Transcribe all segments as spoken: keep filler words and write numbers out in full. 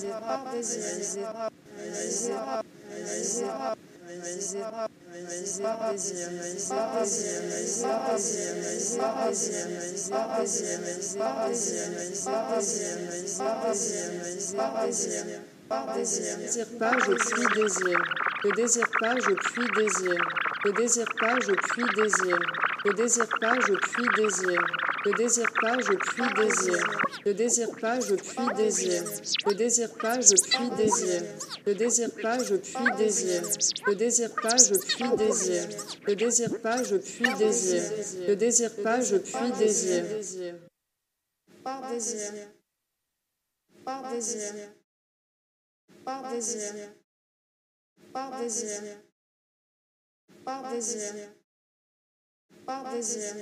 désire pas, je puis désir. Ne désire pas, je puis désir. Ne désire pas, je puis désir. Ne désire pas, je puis désir. Ne désire pas, je puis désir. Ne désire pas, je puis désir. Ne désire pas, je puis désir. Ne désire pas, je puis désir. Ne désire pas, je puis désir. Ne désire pas, je puis désir. Ne désire pas, je puis désir. Par désir. Par désir. Par désir. Par désir. Par désir. Par désir.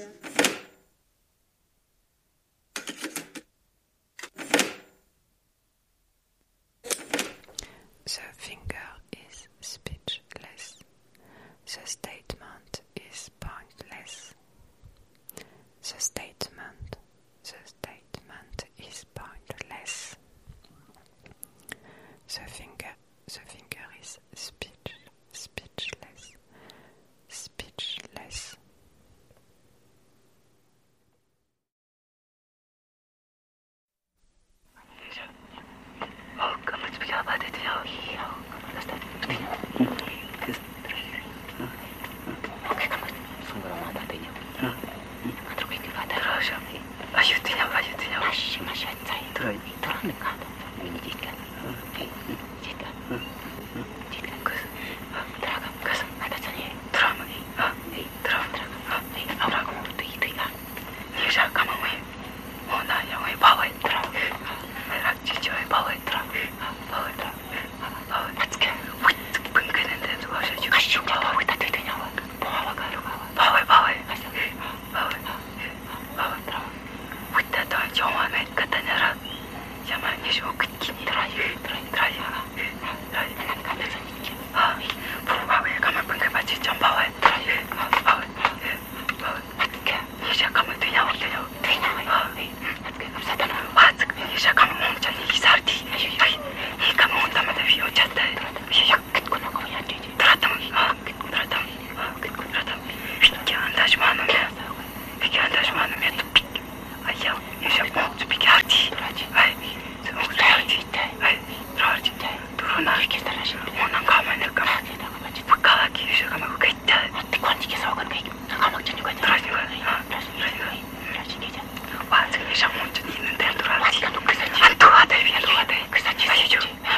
The finger is speechless. The statement is pointless. The statement, the statement is pointless. The finger, the finger is speech, speechless, speechless. Yaman, yaman, yaman, yaman, yaman, yaman, yaman, yaman, yaman, yaman, yaman,